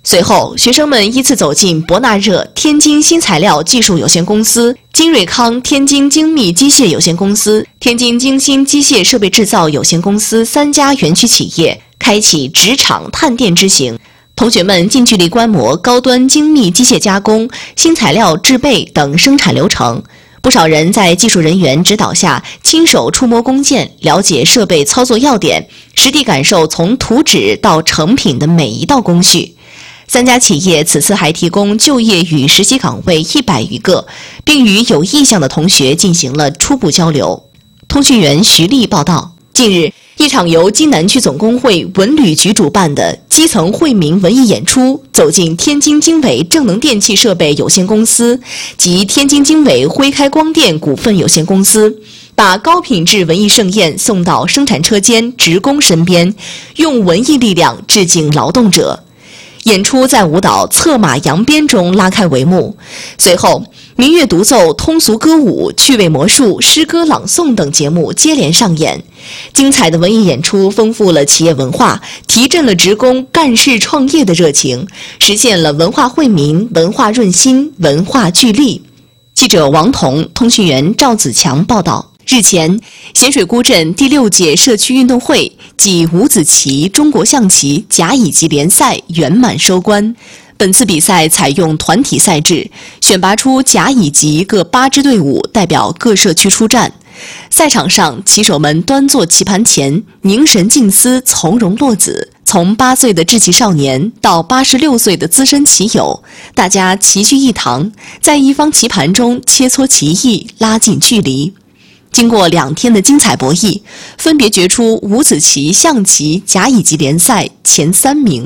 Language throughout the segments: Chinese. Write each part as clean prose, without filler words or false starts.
随后，学生们依次走进博纳热天津新材料技术有限公司、金瑞康天津精密机械有限公司、天津精新机械设备制造有限公司3家园区企业，开启职场探店之行。同学们近距离观摩高端精密机械加工、新材料制备等生产流程。不少人在技术人员指导下，亲手触摸工件，了解设备操作要点，实地感受从图纸到成品的每一道工序。3家企业此次还提供就业与实习岗位100余个，并与有意向的同学进行了初步交流。通讯员徐丽报道，近日，一场由津南区总工会文旅局主办的基层惠民文艺演出走进天津经纬正能电气设备有限公司及天津经纬辉开光电股份有限公司，把高品质文艺盛宴送到生产车间职工身边，用文艺力量致敬劳动者。演出在舞蹈策马扬鞭中拉开帷幕，随后民乐独奏、通俗歌舞、趣味魔术、诗歌朗诵等节目接连上演。精彩的文艺演出丰富了企业文化，提振了职工干事创业的热情，实现了文化惠民、文化润心、文化聚力。记者王彤、通讯员赵子强报道。日前，咸水沽镇第6届社区运动会暨五子棋中国象棋甲乙级联赛圆满收官。本次比赛采用团体赛制，选拔出甲乙级各8支队伍代表各社区出战。赛场上，棋手们端坐棋盘前，凝神静思，从容落子。从8岁的稚气少年到86岁的资深棋友，大家齐聚一堂，在一方棋盘中切磋棋艺，拉近距离。经过2天的精彩博弈，分别决出五子棋、象棋、甲乙级联赛前3名。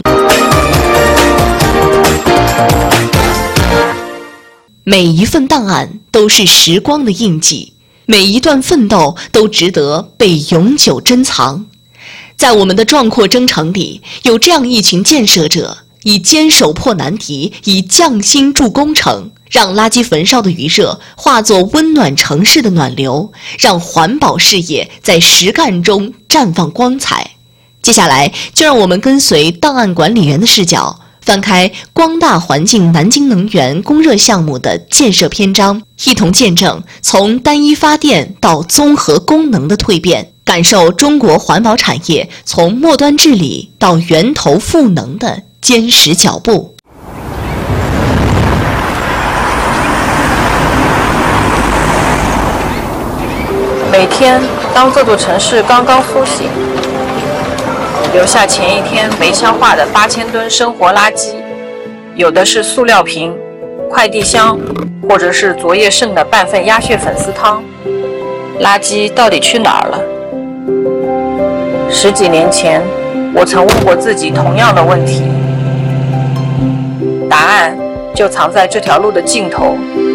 每一份档案都是时光的印记，每一段奋斗都值得被永久珍藏。在我们的壮阔征程里，有这样一群建设者，以坚守破难题，以匠心筑工程，让垃圾焚烧的余热化作温暖城市的暖流，让环保事业在实干中绽放光彩。接下来，就让我们跟随档案管理员的视角，翻开光大环境南京能源供热项目的建设篇章，一同见证从单一发电到综合功能的蜕变，感受中国环保产业从末端治理到源头赋能的坚实脚步。 每天，当这座城市刚刚苏醒，留下前一天没消化的8000吨生活垃圾，有的是塑料瓶、快递箱，或者是昨夜剩的半份鸭血粉丝汤。垃圾到底去哪儿了？10几年前，我曾问过自己同样的问题，答案就藏在这条路的尽头。